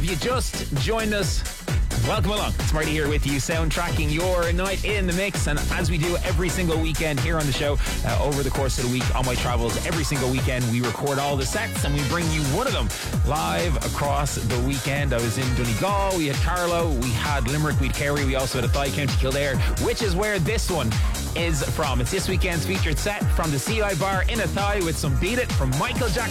If you just joined us, welcome along. It's Marty here with you, soundtracking your night in the mix. And as we do every single weekend here on the show, over the course of the week on my travels, every single weekend we record all the sets and we bring you one of them live across the weekend. I was in Donegal, we had Carlow, we had Limerick, we had Kerry, we also had Athy, County Kildare, which is where this one is from. It's this weekend's featured set from the CI Bar in Athy with some Beat It from Michael Jackson.